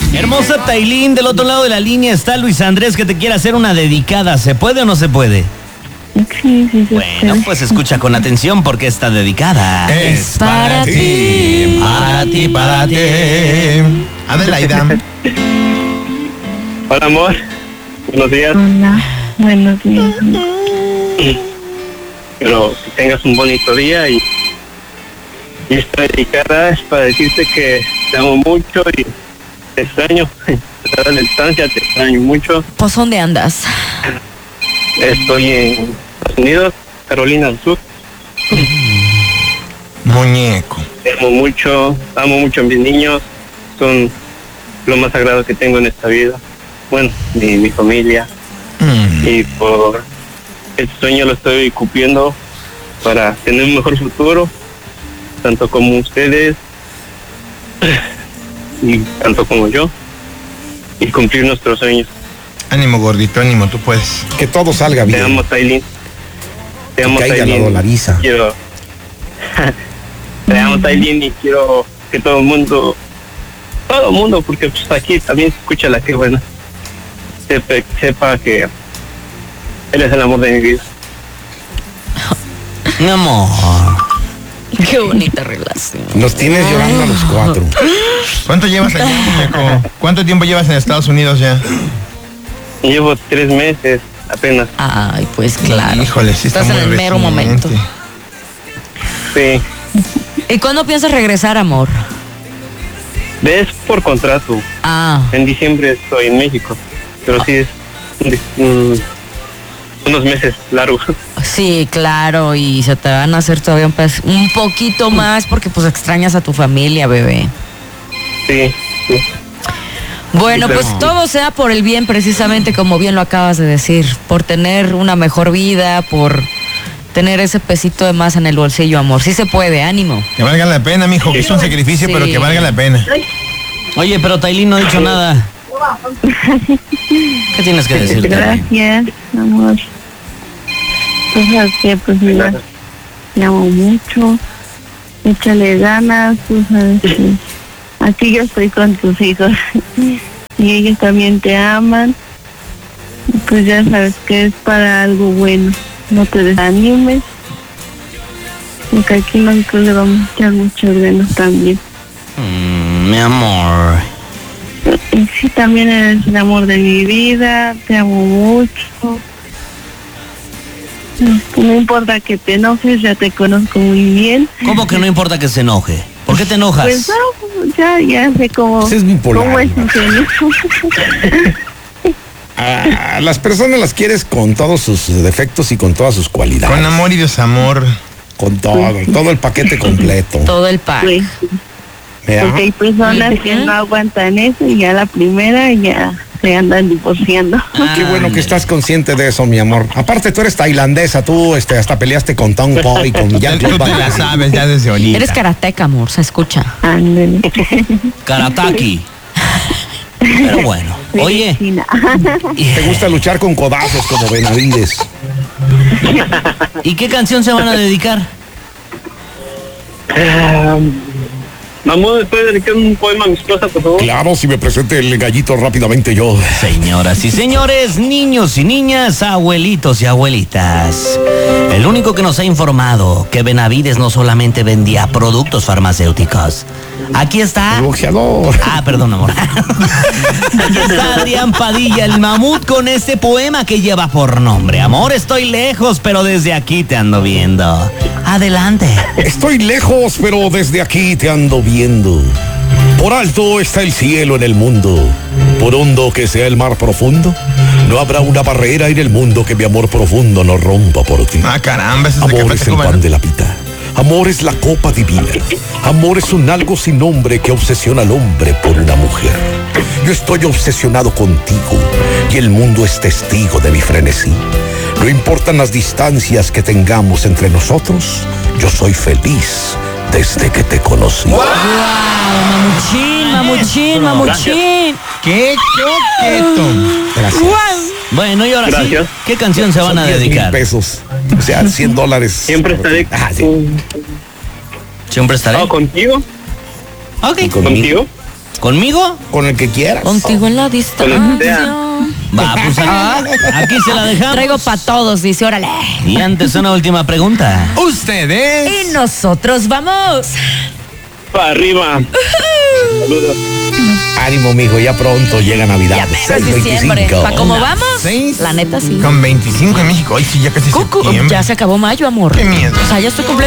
Hermosa Tailín, del otro lado de la línea está Luis Andrés que te quiere hacer una dedicada. ¿Se puede o no se puede? Sí. Bueno, pues escucha con atención porque está dedicada. Es para ti, para ti, para ti. Adelaida. Hola, amor. Buenos días. Hola, buenos días. Pero que tengas un bonito día y esta dedicada es para decirte que te amo mucho y te extraño. A la distancia te extraño mucho. Pues, ¿dónde andas? Estoy en Estados Unidos, Carolina del Sur. Muñeco. Te amo mucho a mis niños. Son lo más sagrado que tengo en esta vida. Bueno, mi familia. Y por este sueño lo estoy cumpliendo para tener un mejor futuro, tanto como ustedes y tanto como yo, y cumplir nuestros sueños. Ánimo, gordito, ánimo, tú puedes. Que todo salga bien. Te amo, Tailín. Te amo, Caiga Tailín. la dolariza. Te amo, Tailín, y quiero que todo el mundo, porque pues aquí también se escucha la que buena, sepa que eres el amor de mi vida. Mi amor. Qué bonita relación. Nos tienes llorando a los 4. ¿Cuánto llevas allá, muñeco? ¿Cuánto tiempo llevas en Estados Unidos ya? Llevo 3 meses apenas. Ay, pues claro. Híjole, sí está Estás muy en el mero reciente. momento. Sí. ¿Y cuándo piensas regresar, amor? Es por contrato. En diciembre estoy en México, pero sí es unos meses largos. Sí, claro, y se te van a hacer todavía un poquito más porque pues extrañas a tu familia, bebé. Sí. Bueno, Sí, pues claro. todo sea por el bien, precisamente como bien lo acabas de decir, por tener una mejor vida, por tener ese pesito de más en el bolsillo, amor. Sí se puede, ánimo. Que valga la pena, mijo, que es un sacrificio, Sí. pero que valga la pena. Oye, pero Tailín no ha dicho nada. ¿Qué tienes que decir, Tailín? Gracias, amor. Pues mira, te amo mucho. Échale ganas, tú sabes que aquí yo estoy con tus hijos y ellos también te aman. Pues ya sabes que es para algo bueno. No te desanimes, porque aquí nosotros le vamos a echar muchas ganas también. Mi amor. Y sí, también eres el amor de mi vida, te amo mucho. No importa que te enojes, ya te conozco muy bien. ¿Cómo que no importa que se enoje? ¿Por qué te enojas? Pues no, ya sé cómo, Pues es bipolar, cómo es ¿no? tu genio. A las personas las quieres con todos sus defectos y con todas sus cualidades. Con amor y desamor. Con todo el paquete completo. Todo el pack. Pues, ¿Verdad? porque hay personas que no aguantan eso y ya la primera ya se andan divorciando. Qué bueno que estás consciente de eso, mi amor. Aparte, tú eres tailandesa, tú hasta peleaste con Tong Po y con Jan Tú te la sabes ya desde ahorita. Eres karateca, amor, se escucha. Ándale. Karataki. Pero bueno. Oye, China. Te gusta luchar con codazos como Benavides. ¿y qué canción se van a dedicar? Mamá, ¿me puedes dedicar un poema a mi esposa, por favor? Claro, si me presente el gallito rápidamente yo. Señoras y señores, niños y niñas, abuelitos y abuelitas. El único que nos ha informado que Benavides no solamente vendía productos farmacéuticos. Aquí está. El boxeador. Perdón, amor. Aquí está Adrián Padilla, el mamut, con este poema que lleva por nombre. Amor, estoy lejos, pero desde aquí te ando viendo. Adelante. Estoy lejos, pero desde aquí te ando viendo. Por alto está el cielo en el mundo. Por hondo que sea el mar profundo, no habrá una barrera en el mundo que mi amor profundo no rompa por ti. Caramba, ese es Amor es el pan de la vida. Amor es la copa divina. Amor es un algo sin nombre que obsesiona al hombre por una mujer. Yo estoy obsesionado contigo y el mundo es testigo de mi frenesí. No importan las distancias que tengamos entre nosotros, yo soy feliz desde que te conocí. ¡Wow! Mamuchín. ¡Qué coqueto! Gracias. Bueno, y ahora Gracias. sí, ¿qué canción se van a Son 10,000 dedicar? pesos. O sea, $100. Siempre estaré Sí. Siempre estaré. contigo. Ok. ¿Contigo? ¿Conmigo? Con el que quieras. Contigo en la distancia. Va, pues aquí se la dejamos. Traigo para todos, dice, órale. Y antes una última pregunta. Ustedes. Y nosotros vamos. Para arriba. Saludos. Ánimo, mijo, ya pronto llega Navidad. Ya menos diciembre. 6:25. ¿Para cómo vamos? 6. La neta sí. Con 25 en México. Ay, sí, ya casi Cucu, septiembre. ya se acabó mayo, amor. Qué miedo. O sea, ya estoy cumpliendo